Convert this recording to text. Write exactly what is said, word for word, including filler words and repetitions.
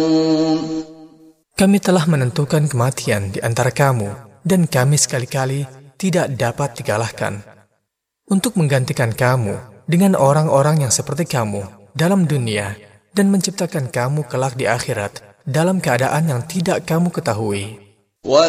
Kami telah menentukan kematian di antara kamu, dan kami sekali-kali tidak dapat dikalahkan. Untuk menggantikan kamu dengan orang-orang yang seperti kamu dalam dunia, dan menciptakan kamu kelak di akhirat dalam keadaan yang tidak kamu ketahui.